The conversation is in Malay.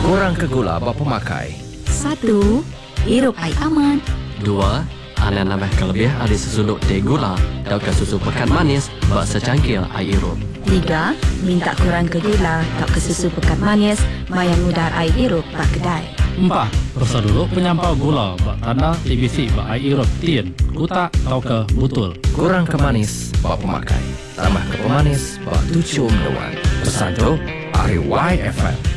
Kurang ke gula bapa pemakai. 1. Hirup air aman. 2. Anda nambah kelebih ada sesunduk teh gula atau ke susu pekan manis bak secangkir air hirup. 3. Minta kurang ke gula atau ke susu pekat manis mayang udar air hirup bak kedai. 4. Periksa dulu penyampau gula bak tanda TBC bak air hirup tin, kutak atau ke butul. Kurang ke manis bapa pemakai. Tambah ke pemanis bak 7 menuan. Pesan tu, RYFM.